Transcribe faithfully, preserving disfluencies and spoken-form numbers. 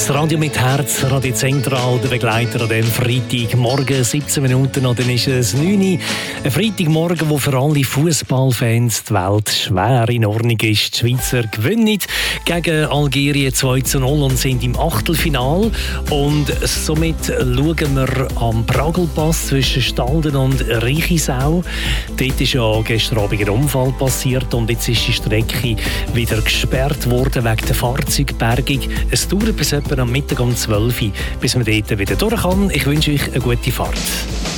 Das Radio mit Herz, Radio Zentral, der Begleiter an dem Freitagmorgen, siebzehn Minuten noch, dann ist es neun Uhr. Ein Freitagmorgen, wo für alle Fußballfans die Welt schwer in Ordnung ist. Die Schweizer gewinnen gegen Algerien zwei zu null und sind im Achtelfinal. Und somit schauen wir am Pragelpass zwischen Stalden und Riechisau. Dort ist ja gestern Abend ein Unfall passiert und jetzt ist die Strecke wieder gesperrt worden wegen der Fahrzeugbergung. Es dauert bis etwa am Mittag um zwölf Uhr, bis man dort wieder durch kann. Ich wünsche euch eine gute Fahrt.